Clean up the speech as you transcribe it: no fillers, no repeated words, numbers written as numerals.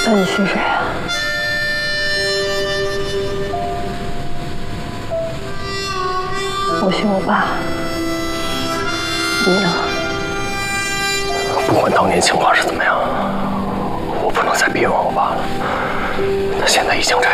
那你信谁啊？我信我爸。你呢？ 不管当年情况是怎么样，我不能再逼问我爸了。他现在已经这样。